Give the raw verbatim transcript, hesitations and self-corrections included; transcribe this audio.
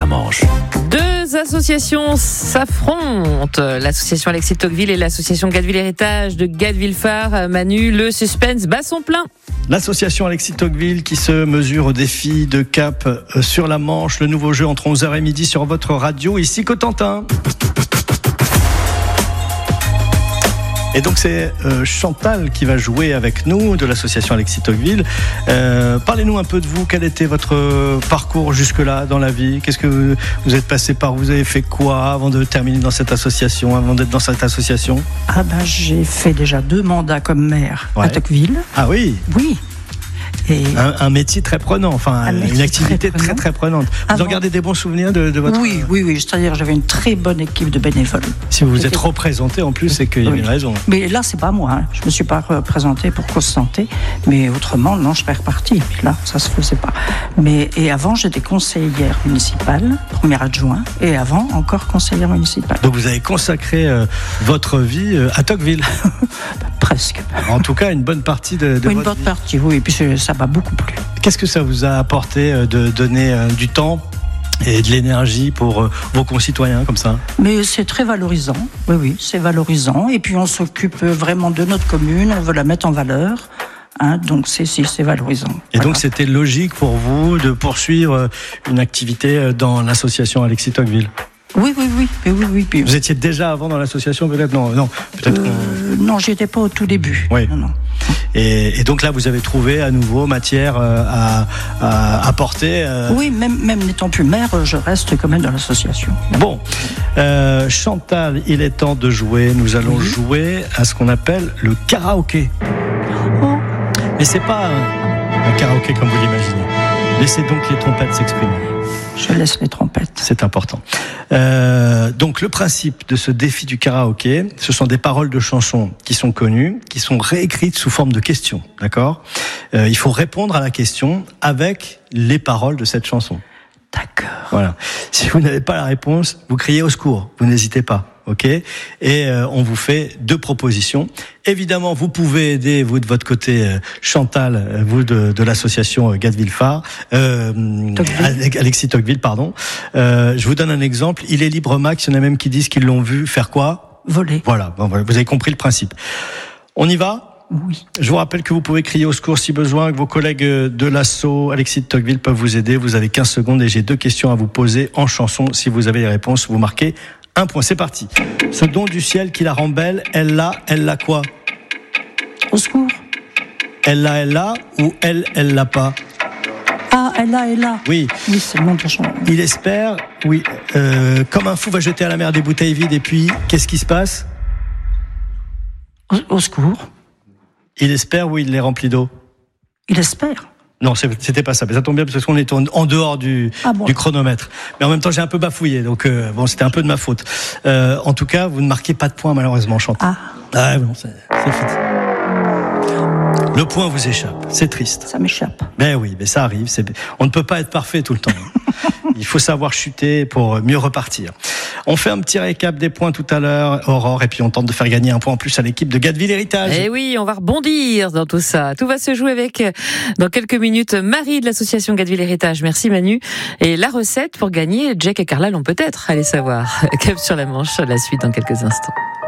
Manche. Deux associations s'affrontent. L'association Alexis de Tocqueville et l'association Gadeville Héritage de Gadeville-Phare. Manu, le suspense bat son plein. L'association Alexis de Tocqueville qui se mesure au défi de Cap sur la Manche. Le nouveau jeu entre onze heures et midi sur votre radio, ici Cotentin. Et donc c'est euh, Chantal qui va jouer avec nous de l'association Alexis Tocqueville. Euh, parlez-nous un peu de vous. Quel était votre parcours jusque-là dans la vie? Qu'est-ce que vous, vous êtes passé par? Vous avez fait quoi avant de terminer dans cette association, avant d'être dans cette association? Ah ben j'ai fait déjà deux mandats comme maire ouais. à Tocqueville. Ah oui. Oui. Et un, un métier très prenant, enfin une activité très, très très prenante. Vous Avant... en gardez des bons souvenirs de, de votre... Oui, oui, oui. C'est-à-dire j'avais une très bonne équipe de bénévoles. Si vous vous êtes représenté en plus, c'est qu'il y avait oui. une raison. Mais là, c'est pas moi. Hein. Je me suis pas représenté pour Cause Santé, mais autrement, non, je serais repartie. Là, ça se faisait pas. Mais et avant, j'étais conseillère municipale, première adjointe, et avant encore conseillère municipale. Donc vous avez consacré euh, votre vie euh, à Tocqueville. Presque. En tout cas, une bonne partie de, de oui, votre une bonne vie. partie, oui. Et puis ça m'a beaucoup plu. Qu'est-ce que ça vous a apporté de donner du temps et de l'énergie pour vos concitoyens comme ça? Mais c'est très valorisant, oui, oui, c'est valorisant. Et puis on s'occupe vraiment de notre commune, on veut la mettre en valeur. Hein, donc c'est, c'est, c'est valorisant. Et voilà. Donc c'était logique pour vous de poursuivre une activité dans l'association Alexis Tocqueville? Oui, oui, oui, oui, oui, oui. Vous étiez déjà avant dans l'association, peut-être? Non, non, peut-être. Euh, non, j'y étais pas au tout début. Oui. Non, non. Et, et donc là, vous avez trouvé à nouveau matière à, à apporter. Euh... Oui, même, même n'étant plus maire, je reste quand même dans l'association. Bon, euh, Chantal, il est temps de jouer. Nous allons oui. jouer à ce qu'on appelle le karaoké. Oh. Mais c'est pas un, un karaoké comme vous l'imaginez. Laissez donc les trompettes s'exprimer. Je laisse les trompettes. C'est important. Euh, donc le principe de ce défi du karaoké, ce sont des paroles de chansons qui sont connues, qui sont réécrites sous forme de questions, d'accord ? euh, Il faut répondre à la question avec les paroles de cette chanson. D'accord. Voilà. Si vous n'avez pas la réponse, vous criez au secours. Vous n'hésitez pas. Ok, et euh, on vous fait deux propositions. Évidemment, vous pouvez aider, vous de votre côté, euh, Chantal, vous de, de l'association Gadeville-Phare, euh, Alexis Tocqueville, pardon. Euh, je vous donne un exemple. Il est libre max. Il y en a même qui disent qu'ils l'ont vu faire quoi ? Voler. Voilà. Bon, voilà. Vous avez compris le principe. On y va ? Oui. Je vous rappelle que vous pouvez crier au secours si besoin, que vos collègues de l'asso Alexis de Tocqueville peuvent vous aider. Vous avez quinze secondes et j'ai deux questions à vous poser en chanson. Si vous avez les réponses, vous marquez un point. C'est parti. Ce don du ciel qui la rend belle, elle l'a, elle l'a quoi ? Au secours. Elle l'a, elle l'a ou elle, elle l'a pas ? Ah, elle l'a, elle l'a. Oui. Oui, c'est le nom de la chanson. Il espère, oui. Euh, comme un fou va jeter à la mer des bouteilles vides et puis, qu'est-ce qui se passe ? Au, au secours. Il espère ou il les remplit d'eau ? Il espère. Non, c'était pas ça. Mais ça tombe bien parce qu'on était en dehors du, ah bon. du chronomètre. Mais en même temps, j'ai un peu bafouillé. Donc, euh, bon, c'était un peu de ma faute. Euh, en tout cas, vous ne marquez pas de points, malheureusement, Chantal. Ah. Ah, bon, c'est, c'est fini. Le point vous échappe. C'est triste. Ça m'échappe. Ben oui, mais ça arrive. C'est... On ne peut pas être parfait tout le temps. Il faut savoir chuter pour mieux repartir. On fait un petit récap des points tout à l'heure, Aurore, et puis on tente de faire gagner un point en plus à l'équipe de Gadeville Héritage. Eh oui, on va rebondir dans tout ça. Tout va se jouer avec, dans quelques minutes, Marie de l'association Gadeville Héritage. Merci Manu. Et la recette pour gagner, Jack et Carla l'ont peut-être, allez savoir. Cap sur la Manche, la suite dans quelques instants.